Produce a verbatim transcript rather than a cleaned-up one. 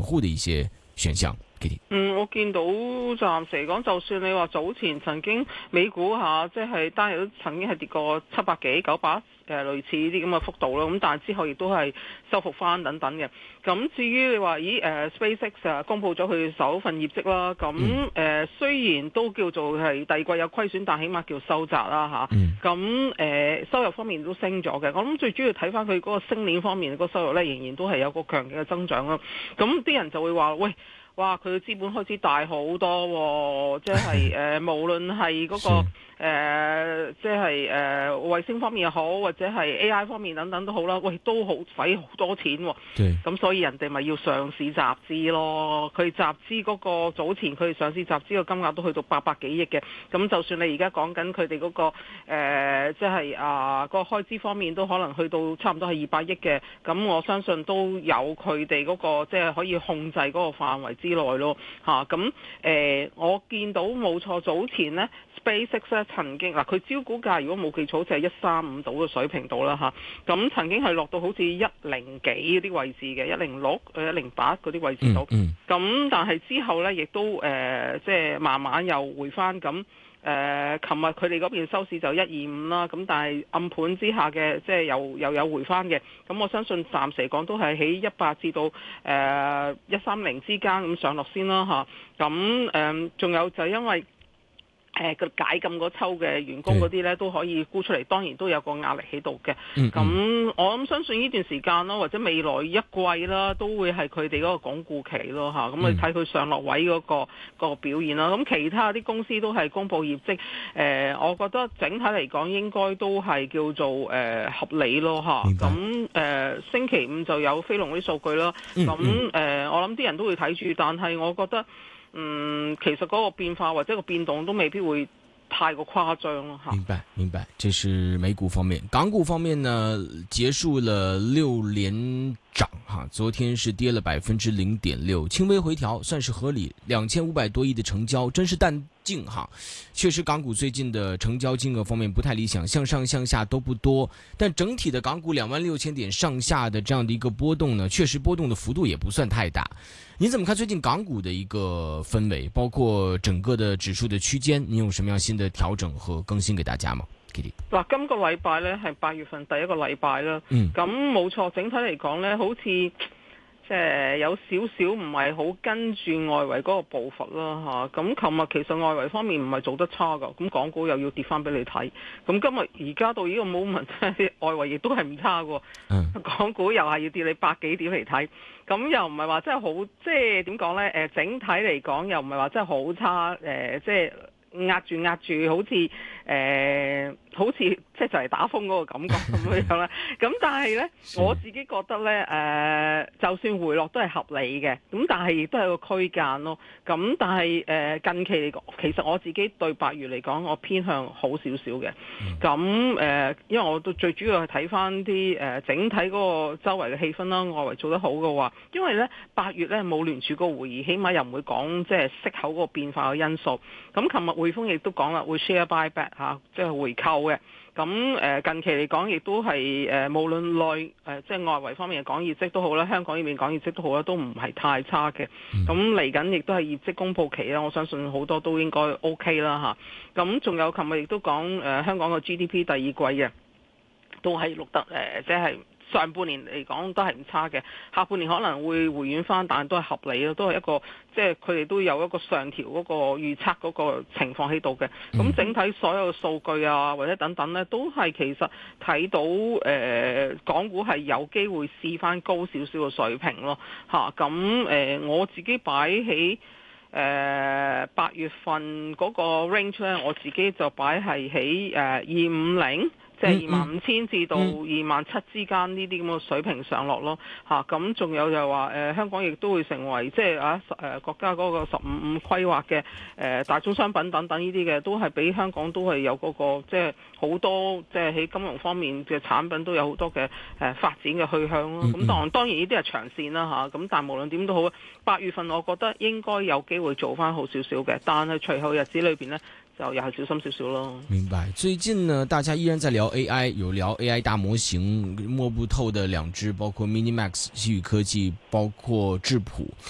戶的一些選項。 嗯，我見到暫時嚟講，就算你話早前曾經美股下，即係單日都曾經係跌過七百幾、九百，誒類似呢啲咁嘅幅度咯。咁但係之後亦都係收復翻等等嘅。咁至於你話，咦誒、呃、SpaceX 啊公佈咗佢首份業績啦，咁誒、呃、雖然都叫做係第二季有虧損，但起碼叫收窄啦嚇。咁、啊、誒、呃、收入方面都升咗嘅。我諗最主要睇翻佢嗰個星鏈方面個收入咧，仍然都係有個強勁嘅增長咯。咁啲人就會話喂。哇！佢嘅資本開支大好多、哦，即係誒、呃，無論係嗰、那個。誒、呃，即係誒、呃、衛星方面又好，或者係 A I 方面等等都好啦，喂，都好使好多錢喎、哦。咁所以人哋咪要上市集資咯。佢集資嗰個早前佢哋上市集資嘅金額都去到八百幾億嘅。咁就算你而家講緊佢哋嗰個、呃、即係啊嗰、那個開支方面都可能去到差唔多係二百億嘅。咁我相信都有佢哋嗰個即係可以控制嗰個範圍之內咯。嚇咁誒，我見到冇錯，早前呢 SpaceX 咧。曾經嗱，佢招股價如果冇記錯，就係一三五度嘅水平度啦嚇。咁曾經係落到好似一零幾嗰啲位置嘅，一零六、一零八嗰啲位置度。咁、嗯嗯、但係之後咧，亦都誒、呃，即係慢慢又回翻。咁誒，琴、呃、日佢哋嗰邊收市就一二五啦。咁但係暗盤之下嘅，即係又又有回翻嘅。咁我相信暫時嚟講都係喺一百至到誒一三零之間咁上落先啦嚇。咁、啊、誒，仲、呃、有就因為。誒個解禁嗰抽嘅員工嗰啲咧都可以沽出嚟，當然都有個壓力喺度嘅。咁、嗯、我諗相信呢段時間咯，或者未來一季啦，都會係佢哋嗰個鞏固期咯嚇。咁你睇佢上落位嗰、嗰個、嗰個表現啦。咁其他啲公司都係公佈業績，誒、呃，我覺得整體嚟講應該都係叫做誒、呃、合理咯嚇。咁誒、呃、星期五就有飛龍啲數據啦。咁誒、嗯呃、我諗啲人都會睇住，但係我覺得。嗯，其實嗰個變化或者個變動都未必會太過誇張咯吓。明白， 明白。這是美股方面，港股方面呢，結束了六連漲哈，昨天是跌了百分之零點六，輕微回調，算是合理。兩千五百多億的成交，真是淡靜哈。確實，港股最近的成交金額方面不太理想，向上向下都不多。但整體的港股兩萬六千點上下的這樣的一個波動呢，確實波動的幅度也不算太大。你怎麼看最近港股的一個氛圍，包括整個的指數的區間？你有什麼樣新的調整和更新給大家嗎？ 嗱，今個禮拜咧係八月份第一個禮拜啦，咁冇錯，整體嚟講咧，好似即係有少少唔係好跟住外圍嗰個步伐啦嚇。咁琴日其實外圍方面唔係做得差噶，咁港股又要跌翻俾你睇。咁今日而家到呢個 moment，外圍亦都係唔差喎，嗯、港股又係要跌你百幾點嚟睇。咁又唔係話真係好，即係點講咧？誒，整體嚟講又唔係話真係好差，誒，即係。壓住壓住，好似誒、呃，好似即係就係打風嗰個感覺咁樣啦。咁但係呢，我自己覺得呢，誒、呃，就算回落都係合理嘅。咁但係亦都係個區間咯。咁但係誒、呃，近期嚟講，其實我自己對八月嚟講，我偏向好少少嘅。咁誒、呃，因為我都最主要係睇翻啲誒整體嗰個周圍嘅氣氛啦，外圍做得好嘅話，因為呢八月呢冇聯儲個會議，起碼又唔會講即係息口嗰個變化嘅因素。咁琴日匯豐亦都講啦，會 share buy back 嚇，即係回購嘅。咁誒近期嚟講，亦都係誒無論內誒即係外圍方面嘅講業績都好啦，香港呢邊講業績都好啦，都唔係太差嘅。咁嚟緊亦都係業績公佈期啦，我相信好多都應該 OK 啦嚇。咁仲有琴日亦都講誒香港嘅 G D P 第二季嘅，都係錄得誒即係。上半年嚟講都係唔差嘅，下半年可能會回軟翻，但係都係合理咯，都係一個即係佢哋都有一個上調嗰個預測嗰個情況喺度嘅。咁整體所有嘅數據啊，或者等等呢，都係其實睇到誒、呃、港股係有機會試翻高少少嘅水平咯，嚇咁誒我自己擺喺誒八月份嗰個 range 咧，我自己就擺係喺誒二五零。即係二萬五千至到二萬七之間呢啲咁嘅水平上落咯，嚇咁仲有就係話誒香港亦都會成為即係啊誒國家嗰個十五五規劃嘅誒大宗商品等等呢啲嘅，都係比香港都係有嗰個即係好多即係喺金融方面嘅產品都有好多嘅誒發展嘅去向咯。咁當當然呢啲係長線啦嚇，咁但係無論點都好，八月份我覺得應該有機會做翻好少少嘅，但係隨後日子裏邊呢。就又係小心少少咯。 明白。最近呢，大家依然在聊 A I， 有聊 A I 大模型，摸不透的兩隻，包括 Minimax 西宇科技，包括智譜。